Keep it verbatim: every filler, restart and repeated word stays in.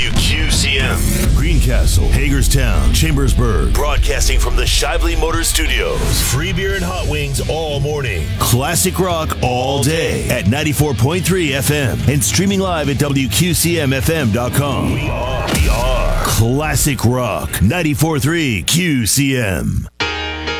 W Q C M. Greencastle, Hagerstown, Chambersburg. Broadcasting from the Shively Motor Studios. Free beer and hot wings all morning. Classic rock all day at ninety-four point three F M and streaming live at W Q C M F M dot com. We are, we are Classic Rock, ninety-four point three Q C M.